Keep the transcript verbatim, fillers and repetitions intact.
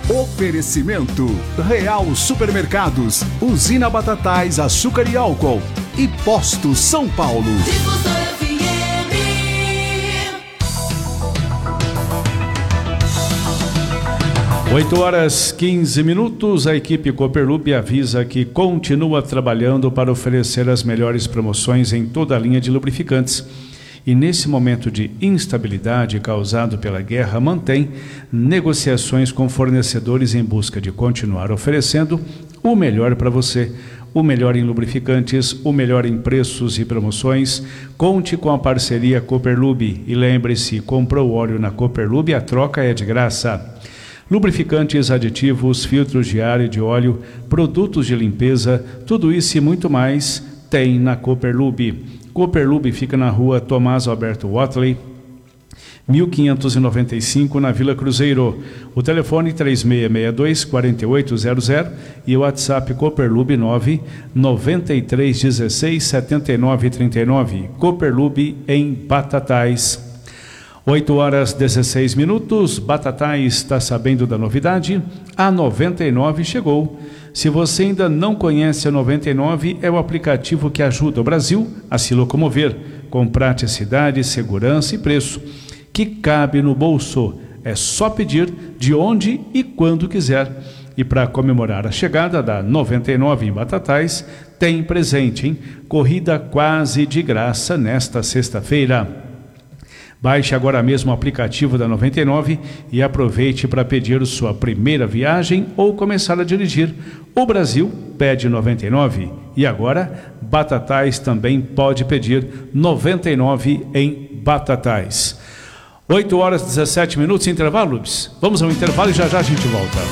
Oferecimento Real Supermercados, Usina Batatais, Açúcar e Álcool e Posto São Paulo. oito horas quinze minutos, a equipe Cooperlube avisa que continua trabalhando para oferecer as melhores promoções em toda a linha de lubrificantes. E nesse momento de instabilidade causado pela guerra, mantém negociações com fornecedores em busca de continuar oferecendo o melhor para você. O melhor em lubrificantes, o melhor em preços e promoções. Conte com a parceria Cooperlube e lembre-se, comprou óleo na Cooperlube, a troca é de graça. Lubrificantes, aditivos, filtros de ar e de óleo, produtos de limpeza, tudo isso e muito mais tem na Cooperlube. Cooperlube fica na rua Tomás Alberto Watley, mil quinhentos e noventa e cinco, na Vila Cruzeiro. O telefone três seis seis dois, quatro oito zero zero e o WhatsApp Cooperlube nove nove três um seis sete nove três nove. Cooperlube em Batatais. oito horas dezesseis minutos, Batatais está sabendo da novidade? A noventa e nove chegou. Se você ainda não conhece a noventa e nove, é o aplicativo que ajuda o Brasil a se locomover, com praticidade, segurança e preço, que cabe no bolso. É só pedir de onde e quando quiser. E para comemorar a chegada da noventa e nove em Batatais, tem presente, hein? Corrida quase de graça nesta sexta-feira. Baixe agora mesmo o aplicativo da noventa e nove e aproveite para pedir sua primeira viagem ou começar a dirigir. O Brasil pede noventa e nove e agora Batatais também pode pedir noventa e nove em Batatais. oito horas e dezessete minutos, intervalo, Lubes. Vamos ao intervalo e já já a gente volta.